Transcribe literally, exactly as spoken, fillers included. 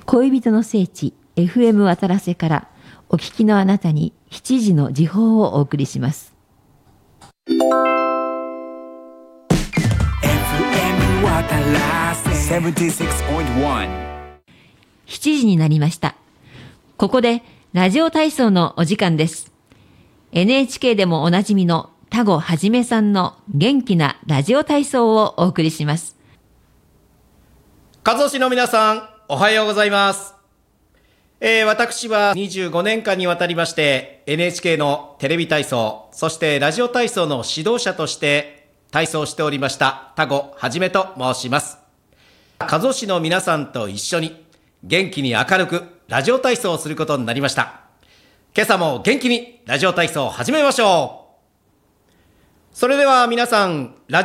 恋人の聖地 エフエム 渡良瀬からお聞きのあなたにしちじの時報をお送りします。 エフエム 渡良瀬 ななじゅうろくてんいちしちじになりました。ここでラジオ体操のお時間です。エヌエイチケー でもおなじみの田子はじめさんの元気なラジオ体操をお送りします。 加須市の皆さん、おはようございます。えー、私はにじゅうごねんかんにわたりまして エヌエイチケー のテレビ体操、そしてラジオ体操の指導者として体操しておりました田子はじめと申します。加須市の皆さんと一緒に元気に明るくラジオ体操をすることになりました。今朝も元気にラジオ体操を始めましょう。それでは皆さん、ラジオ